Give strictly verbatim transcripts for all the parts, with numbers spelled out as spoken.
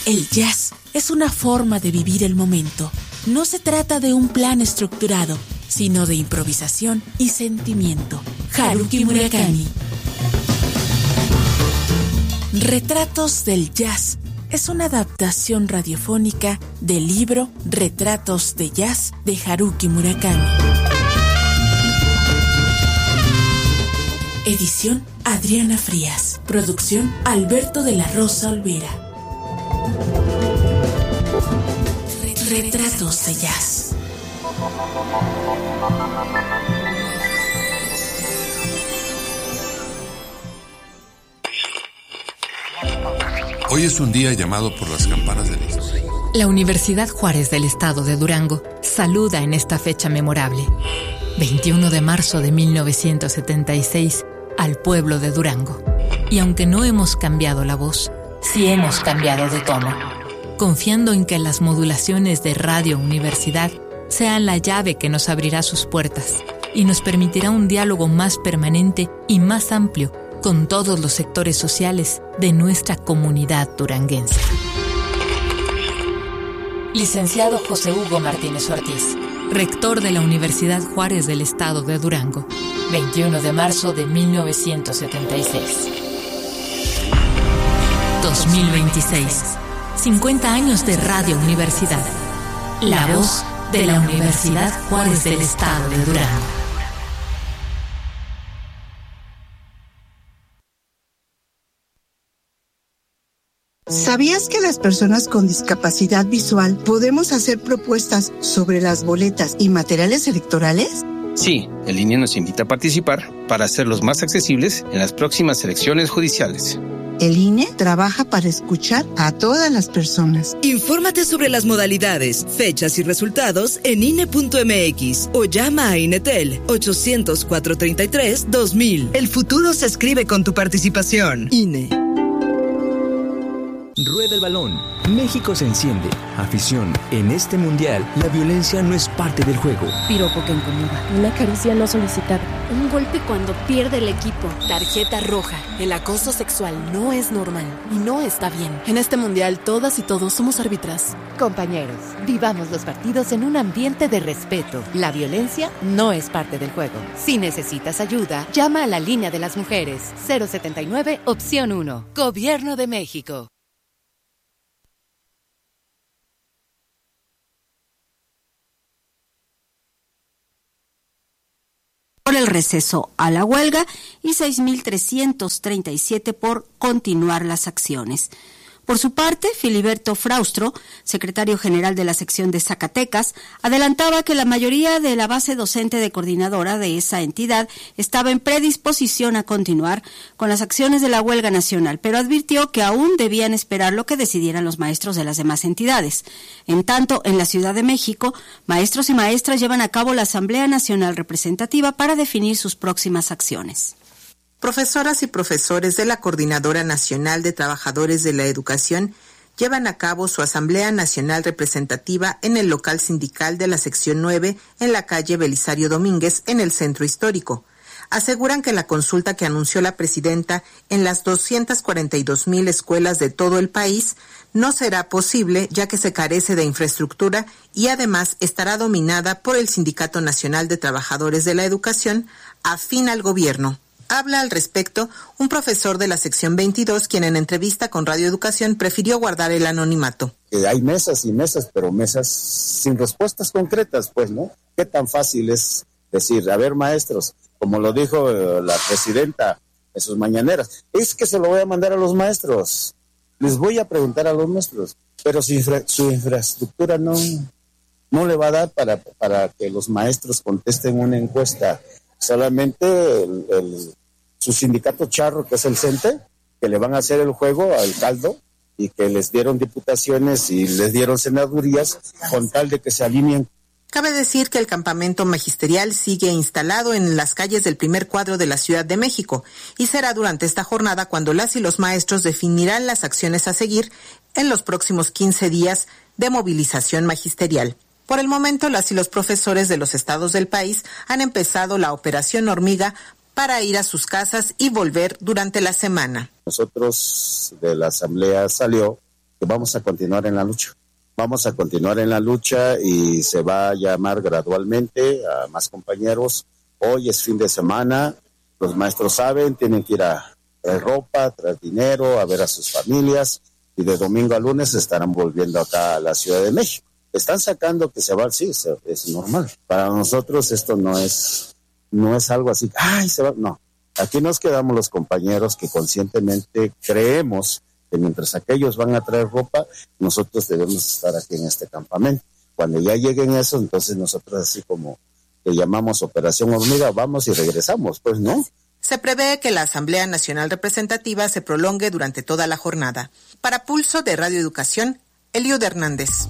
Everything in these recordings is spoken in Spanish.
El jazz es una forma de vivir el momento. No se trata de un plan estructurado, sino de improvisación y sentimiento. Haruki Murakami. Retratos del Jazz es una adaptación radiofónica del libro Retratos de Jazz de Haruki Murakami. Edición Adriana Frías. Producción Alberto de la Rosa Olvera. Retratos de Jazz. Hoy es un día llamado por las campanas de la historia. La Universidad Juárez del Estado de Durango saluda en esta fecha memorable, veintiuno de marzo de mil novecientos setenta y seis, al pueblo de Durango. Y aunque no hemos cambiado la voz, sí hemos cambiado de tono, confiando en que las modulaciones de Radio Universidad sean la llave que nos abrirá sus puertas y nos permitirá un diálogo más permanente y más amplio con todos los sectores sociales de nuestra comunidad duranguense. Licenciado José Hugo Martínez Ortiz, rector de la Universidad Juárez del Estado de Durango, veintiuno de marzo de mil novecientos setenta y seis. dos mil veintiséis. cincuenta años de Radio Universidad. La voz de la Universidad Juárez del Estado de Durango. ¿Sabías que las personas con discapacidad visual podemos hacer propuestas sobre las boletas y materiales electorales? Sí, el I N E nos invita a participar para hacerlos más accesibles en las próximas elecciones judiciales. El I N E trabaja para escuchar a todas las personas. Infórmate sobre las modalidades, fechas y resultados en I N E punto M X o llama a INETEL ochocientos, cuatrocientos treinta y tres, dos mil. El futuro se escribe con tu participación. I N E. Rueda el balón. México se enciende. Afición. En este mundial, la violencia no es parte del juego. Piropo que incomoda. Una caricia no solicitada. Un golpe cuando pierde el equipo. Tarjeta roja. El acoso sexual no es normal y no está bien. En este mundial, todas y todos somos árbitras. Compañeros, vivamos los partidos en un ambiente de respeto. La violencia no es parte del juego. Si necesitas ayuda, llama a la línea de las mujeres. cero setenta y nueve, opción uno. Gobierno de México. Por el receso a la huelga y seis mil trescientos treinta y siete por continuar las acciones. Por su parte, Filiberto Fraustro, secretario general de la sección de Zacatecas, adelantaba que la mayoría de la base docente de coordinadora de esa entidad estaba en predisposición a continuar con las acciones de la huelga nacional, pero advirtió que aún debían esperar lo que decidieran los maestros de las demás entidades. En tanto, en la Ciudad de México, maestros y maestras llevan a cabo la Asamblea Nacional Representativa para definir sus próximas acciones. Profesoras y profesores de la Coordinadora Nacional de Trabajadores de la Educación llevan a cabo su Asamblea Nacional Representativa en el local sindical de la sección nueve en la calle Belisario Domínguez en el centro histórico. Aseguran que la consulta que anunció la presidenta en las doscientas cuarenta y dos mil escuelas de todo el país no será posible ya que se carece de infraestructura y además estará dominada por el Sindicato Nacional de Trabajadores de la Educación, afín al gobierno. Habla al respecto un profesor de la sección veintidós, quien en entrevista con Radio Educación prefirió guardar el anonimato. Eh, hay mesas y mesas, pero mesas sin respuestas concretas, pues, ¿no? ¿Qué tan fácil es decir, a ver, maestros, como lo dijo eh, la presidenta en sus mañaneras, es que se lo voy a mandar a los maestros, les voy a preguntar a los maestros, pero su, infra, su infraestructura no, no le va a dar para, para que los maestros contesten una encuesta. Solamente el, el, su sindicato charro, que es el CENTE, que le van a hacer el juego al caldo y que les dieron diputaciones y les dieron senadurías con tal de que se alineen. Cabe decir que el campamento magisterial sigue instalado en las calles del primer cuadro de la Ciudad de México y será durante esta jornada cuando las y los maestros definirán las acciones a seguir en los próximos quince días de movilización magisterial. Por el momento, las y los profesores de los estados del país han empezado la operación hormiga para ir a sus casas y volver durante la semana. Nosotros de la asamblea salió que vamos a continuar en la lucha. Vamos a continuar en la lucha y se va a llamar gradualmente a más compañeros. Hoy es fin de semana, los maestros saben, tienen que ir a traer ropa, traer dinero, a ver a sus familias, y de domingo a lunes estarán volviendo acá a la Ciudad de México. Están sacando que se va, sí, es normal. Para nosotros esto no es, no es algo así, ay, se va, no. Aquí nos quedamos los compañeros que conscientemente creemos que mientras aquellos van a traer ropa, nosotros debemos estar aquí en este campamento. Cuando ya lleguen eso, entonces nosotros así como le llamamos Operación Hormiga, vamos y regresamos, pues no. Se prevé que la Asamblea Nacional Representativa se prolongue durante toda la jornada. Para Pulso de Radio Educación, Eliud Hernández.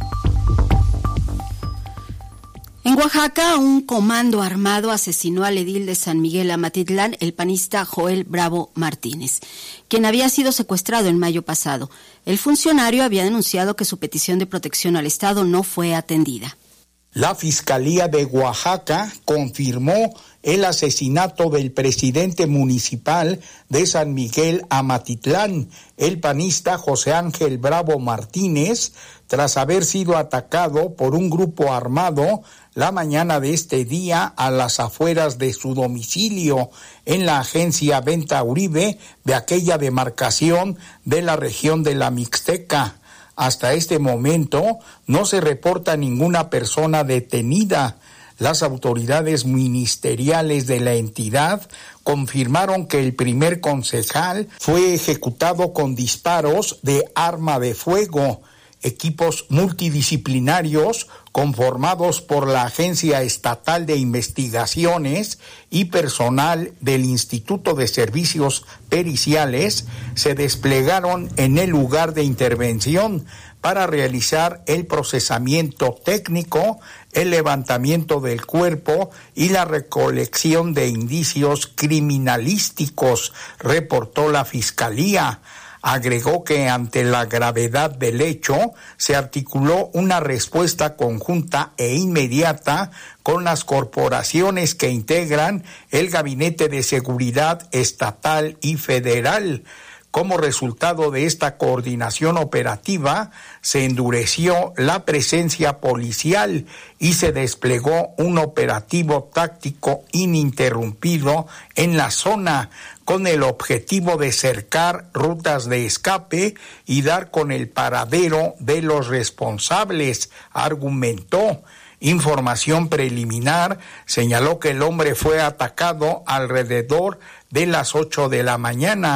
En Oaxaca, un comando armado asesinó al edil de San Miguel Amatitlán, el panista Joel Bravo Martínez, quien había sido secuestrado en mayo pasado. El funcionario había denunciado que su petición de protección al Estado no fue atendida. La Fiscalía de Oaxaca confirmó el asesinato del presidente municipal de San Miguel Amatitlán, el panista José Ángel Bravo Martínez, tras haber sido atacado por un grupo armado la mañana de este día a las afueras de su domicilio en la agencia Venta Uribe de aquella demarcación de la región de la Mixteca. Hasta este momento no se reporta ninguna persona detenida. Las autoridades ministeriales de la entidad confirmaron que el primer concejal fue ejecutado con disparos de arma de fuego. Equipos multidisciplinarios conformados por la Agencia Estatal de Investigaciones y personal del Instituto de Servicios Periciales se desplegaron en el lugar de intervención para realizar el procesamiento técnico, el levantamiento del cuerpo y la recolección de indicios criminalísticos, reportó la Fiscalía. Agregó que ante la gravedad del hecho se articuló una respuesta conjunta e inmediata con las corporaciones que integran el Gabinete de Seguridad Estatal y Federal. Como resultado de esta coordinación operativa, se endureció la presencia policial y se desplegó un operativo táctico ininterrumpido en la zona, con el objetivo de cercar rutas de escape y dar con el paradero de los responsables, argumentó. Información preliminar señaló que el hombre fue atacado alrededor de las ocho de la mañana.